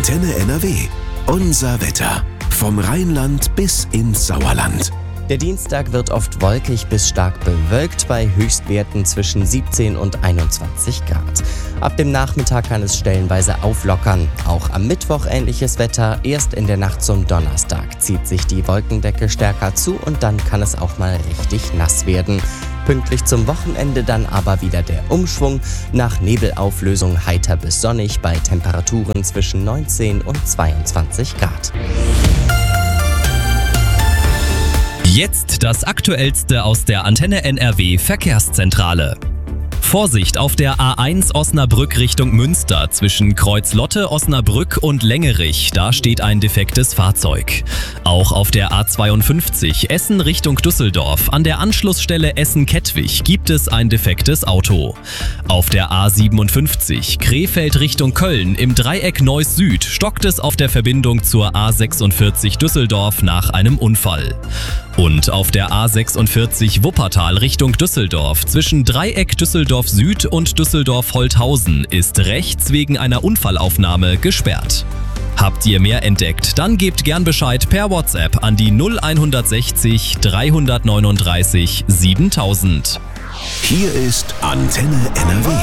Antenne NRW. Unser Wetter. Vom Rheinland bis ins Sauerland. Der Dienstag wird oft wolkig bis stark bewölkt bei Höchstwerten zwischen 17 und 21 Grad. Ab dem Nachmittag kann es stellenweise auflockern. Auch am Mittwoch ähnliches Wetter. Erst in der Nacht zum Donnerstag zieht sich die Wolkendecke stärker zu und dann kann es auch mal richtig nass werden. Pünktlich zum Wochenende dann aber wieder der Umschwung. Nach Nebelauflösung heiter bis sonnig bei Temperaturen zwischen 19 und 22 Grad. Jetzt das Aktuellste aus der Antenne NRW Verkehrszentrale. Vorsicht auf der A1 Osnabrück Richtung Münster zwischen Kreuzlotte, Osnabrück und Längerich. Da steht ein defektes Fahrzeug. Auch auf der A52 Essen Richtung Düsseldorf an der Anschlussstelle Essen-Kettwig gibt es ein defektes Auto. Auf der A57 Krefeld Richtung Köln im Dreieck Neuss Süd stockt es auf der Verbindung zur A46 Düsseldorf nach einem Unfall. Und auf der A46 Wuppertal Richtung Düsseldorf zwischen Dreieck Düsseldorf Süd und Düsseldorf-Holthausen ist rechts wegen einer Unfallaufnahme gesperrt. Habt ihr mehr entdeckt? Dann gebt gern Bescheid per WhatsApp an die 0160 339 7000. Hier ist Antenne NRW.